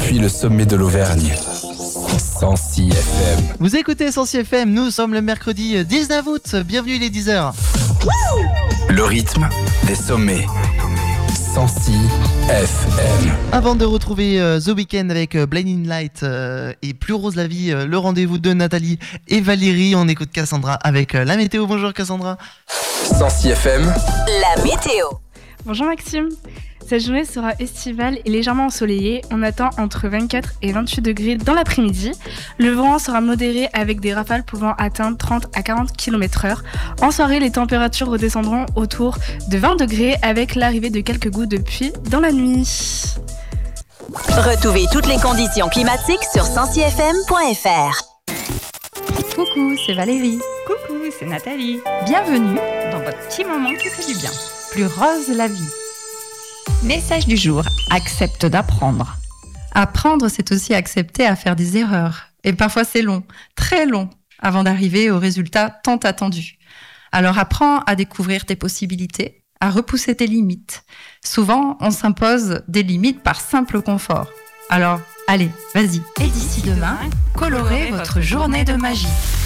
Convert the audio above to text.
depuis le sommet de l'Auvergne. Sancy FM. Vous écoutez Sancy FM, nous sommes le mercredi 19 août, bienvenue les 10h. Le rythme des sommets. Sancy FM. Avant de retrouver The Weeknd avec Blinding Light et Plus rose la vie, le rendez-vous de Nathalie et Valérie, on écoute Cassandra avec la météo. Bonjour Cassandra. Sancy FM. La météo. Bonjour Maxime. Cette journée sera estivale et légèrement ensoleillée. On attend entre 24 et 28 degrés dans l'après-midi. Le vent sera modéré avec des rafales pouvant atteindre 30 à 40 km/h. En soirée, les températures redescendront autour de 20 degrés avec l'arrivée de quelques gouttes de pluie dans la nuit. Retrouvez toutes les conditions climatiques sur sancyfm.fr. Coucou, c'est Valérie. Coucou, c'est Nathalie. Bienvenue Dans votre petit moment qui fait du bien. Plus rose la vie. Message du jour, accepte d'apprendre. Apprendre, c'est aussi accepter à faire des erreurs. Et parfois c'est long, très long, avant d'arriver au résultat tant attendu. Alors apprends à découvrir tes possibilités, à repousser tes limites. Souvent, on s'impose des limites par simple confort. Alors, allez, vas-y. Et d'ici demain, colorez votre journée de magie.